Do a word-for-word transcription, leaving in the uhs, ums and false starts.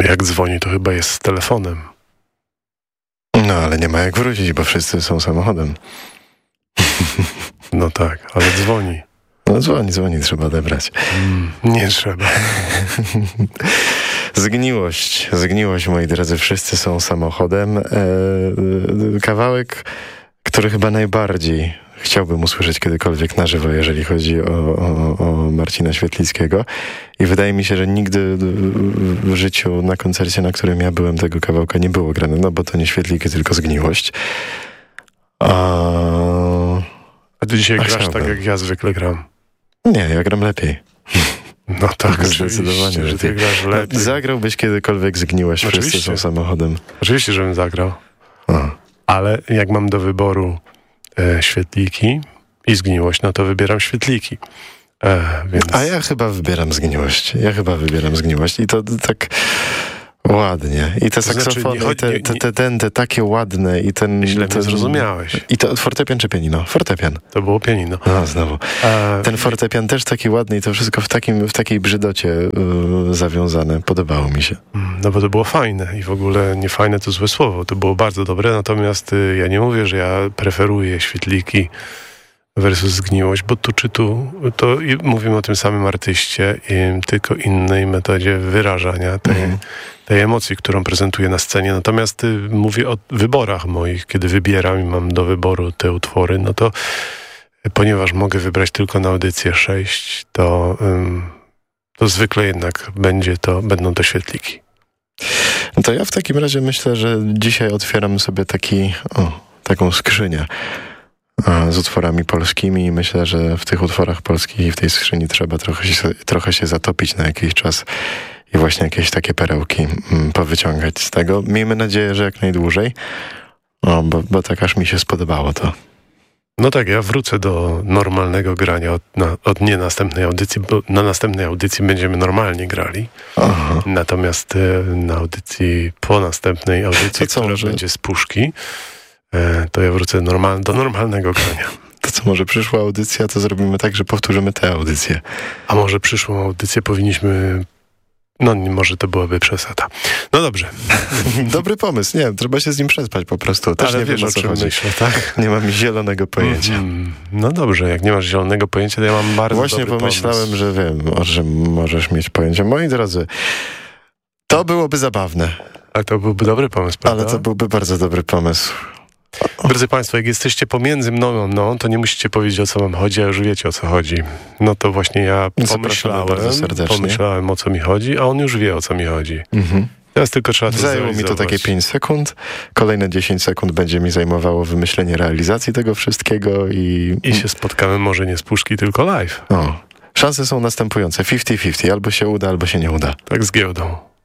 jak dzwoni, to chyba jest z telefonem. No, ale nie ma jak wrócić, bo wszyscy są samochodem. No tak, ale dzwoni. No dzwoni, dzwoni, trzeba odebrać. Mm, nie trzeba. Zgniłość, zgniłość, moi drodzy, wszyscy są samochodem. E, kawałek, który chyba najbardziej chciałbym usłyszeć kiedykolwiek na żywo, jeżeli chodzi o, o, o Marcina Świetlickiego. I wydaje mi się, że nigdy w życiu na koncercie, na którym ja byłem, tego kawałka nie było grane, no bo to nie Świetliki, tylko Zgniłość. A, A ty dzisiaj A grasz chciałbym. tak, jak ja zwykle gram. Nie, ja gram lepiej. No tak, Zdecydowanie że ty lepiej. grasz lepiej. Zagrałbyś kiedykolwiek Zgniłość, Oczywiście. wszyscy są samochodem. Oczywiście, żebym zagrał. A. Ale jak mam do wyboru e, Świetliki i Zgniłość, no to wybieram Świetliki. E, więc... A ja chyba wybieram Zgniłość. Ja chyba wybieram Zgniłość. I to tak ładnie. I te To znaczy, saksofony, nie chodzi- i te, nie- te, te dęty takie ładne. I ten... Źle ten, mnie zrozumiałeś. I to fortepian czy pianino? Fortepian. To było pianino. No znowu. E, Ten fortepian też taki ładny i to wszystko w, takim, w takiej brzydocie yy, zawiązane. Podobało mi się. No bo to było fajne i w ogóle nie fajne to złe słowo. To było bardzo dobre, natomiast y, ja nie mówię, że ja preferuję Świetliki versus Zgniłość, bo tu czy tu, to i mówimy o tym samym artyście, i tylko innej metodzie wyrażania tej, Mhm. tej emocji, którą prezentuję na scenie. Natomiast y, mówię o wyborach moich, kiedy wybieram i mam do wyboru te utwory, no to y, ponieważ mogę wybrać tylko na audycję sześć, to, ym, to zwykle jednak będzie to, będą to Świetliki. No to ja w takim razie myślę, że dzisiaj otwieram sobie taki, o, taką skrzynię a, z utworami polskimi i myślę, że w tych utworach polskich i w tej skrzyni trzeba trochę się, trochę się zatopić na jakiś czas i właśnie jakieś takie perełki mm, powyciągać z tego. Miejmy nadzieję, że jak najdłużej, o, bo, bo tak aż mi się spodobało to. No tak, ja wrócę do normalnego grania od, na, od nie następnej audycji, bo na następnej audycji będziemy normalnie grali. Aha. Natomiast e, na audycji, po następnej audycji, To co, która może- będzie z puszki, e, to ja wrócę normal, do normalnego grania. To co, może przyszła audycja, to zrobimy tak, że powtórzymy tę audycję. A może przyszłą audycję powinniśmy... No nie, może to byłaby przesada. No dobrze. Dobry pomysł, nie, trzeba się z nim przespać po prostu. Też Ale nie wiesz, wiem, o o co czym chodzi. myślę, tak? Nie mam zielonego pojęcia. Mhm. No dobrze, jak nie masz zielonego pojęcia, to ja mam bardzo Właśnie dobry pomyślałem, pomysł. że wiem, o czym możesz mieć pojęcie. Moi drodzy, to byłoby zabawne, Ale to byłby dobry pomysł, prawda? ale to byłby bardzo dobry pomysł. Drodzy Państwo, jak jesteście pomiędzy mną a mną, to nie musicie powiedzieć, o co wam chodzi, a już wiecie, o co chodzi. No to właśnie ja Zapraszamy pomyślałem, bardzo serdecznie. pomyślałem, o co mi chodzi, a on już wie, o co mi chodzi. Mhm. Teraz tylko trzeba to Zajęło mi to zrealizować. takie pięć sekund. Kolejne dziesięć sekund będzie mi zajmowało wymyślenie realizacji tego wszystkiego i... I się spotkamy może nie z puszki, tylko live. O, szanse są następujące. pięćdziesiąt pięćdziesiąt. Albo się uda, albo się nie uda. Tak z giełdą.